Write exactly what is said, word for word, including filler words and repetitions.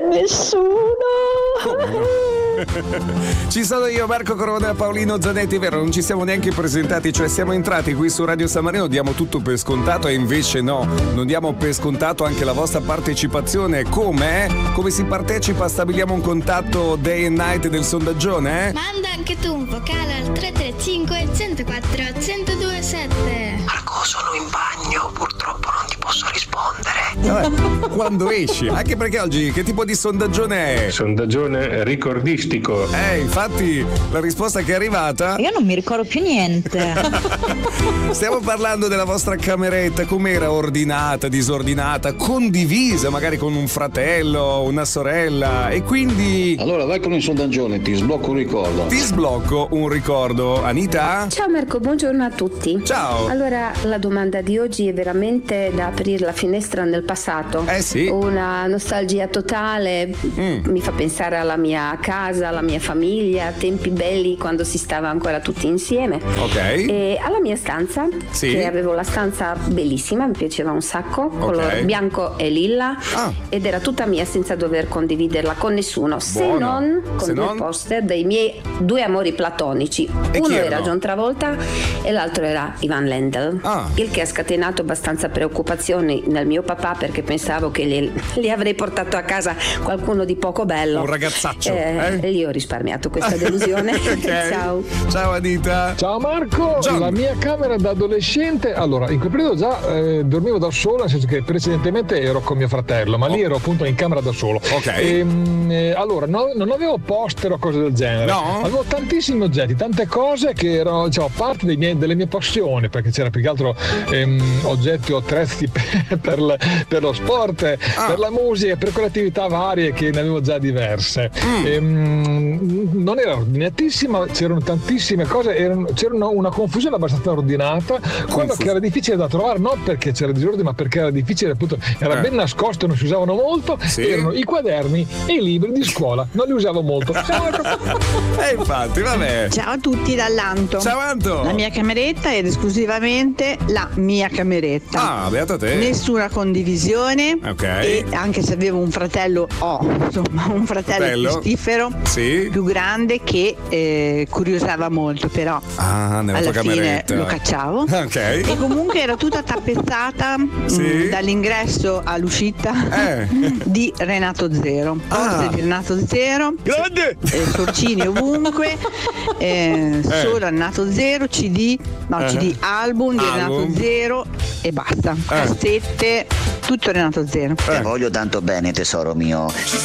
nessuno. Ci sono io, Marco Corona, Paolino Zanetti, vero? Non ci siamo neanche presentati, cioè siamo entrati qui su Radio San Marino, diamo tutto per scontato e invece no, non diamo per scontato anche la vostra partecipazione. Come? Come si partecipa? Stabiliamo un contatto day and night del sondaggione? Eh? Manda anche tu un vocale al tre tre cinque, uno zero quattro, uno zero due sette. Marco, sono in bagno, purtroppo non ti posso rispondere. Vabbè, quando esci? Anche perché oggi che tipo di sondaggione è? Sondaggione ricordistico. Eh, infatti la risposta che è arrivata... Io non mi ricordo più niente. Stiamo parlando della vostra cameretta, com'era ordinata, disordinata, condivisa magari con un fratello, una sorella e quindi... Allora vai con il sondaggione, ti sblocco un ricordo. Ti sblocco un ricordo. Anita? Ciao Marco, buongiorno a tutti. Ciao. Allora, la domanda di oggi è veramente da aprire la finestra nel passato. Eh sì. Una nostalgia totale, Mm. mi fa pensare alla mia casa, alla mia famiglia, tempi belli quando si stava ancora tutti insieme. Ok. E alla mia stanza, Sì. che avevo la stanza bellissima, mi piaceva un sacco, colore bianco e lilla, Ah. ed era tutta mia senza dover condividerla con nessuno, se Buono. non con Se due non? poster dei miei due amori platonici. E Uno chi era erano? John Travolta e l'altro era Ivan Lendl, Ah. il che ha scatenato abbastanza preoccupazioni nel mio papà perché pensavo che gli, gli avrei portato a casa qualcuno di poco bello. Un ragazzaccio, Eh, eh? E io ho risparmiato questa delusione. Ok. Ciao. Ciao Anita. Ciao Marco, John. la mia camera da adolescente, allora in quel periodo già eh, dormivo da solo, nel senso che precedentemente ero con mio fratello, ma lì ero appunto in camera da solo. Ok. E, mh, eh, allora no- non avevo poster o cose del genere, No? avevo tantissimi oggetti, tante cose che erano diciamo, parte dei miei- delle mie passioni, perché c'era più che altro ehm, oggetti o attrezzi per, per le- per lo sport, Ah. per la musica, per quelle attività varie che ne avevo già diverse. Mm. Ehm, non era ordinatissima, c'erano tantissime cose, erano- c'era una, una confusione abbastanza ordinata, quello Confuso. che era difficile da trovare non perché c'era disordine ma perché era difficile, appunto era Eh. ben nascosto, non si usavano molto, Sì. erano i quaderni e i libri di scuola, non li usavo molto. E infatti, vabbè. Ciao a tutti dall'Anto. Ciao Anto. La mia cameretta ed esclusivamente la mia cameretta. Ah, beata te. Nessuna condivisione. Ok. E anche se avevo un fratello, ho insomma un fratello Bello. pestifero, Sì. più grande che eh, curiosava molto, però Ah, nella alla tua fine cameretta. lo cacciavo. Ok. E comunque era tutta tappezzata mh, Sì. dall'ingresso all'uscita Eh. di Renato Zero. Cose Ah. di Renato Zero. Grande. eh, sorcini ovunque, eh, Eh. solo Renato Zero, C D, no, Eh. C D album di Album. Renato Zero e basta. Cassette, tutto Renato Zero. Ti voglio tanto bene, tesoro mio.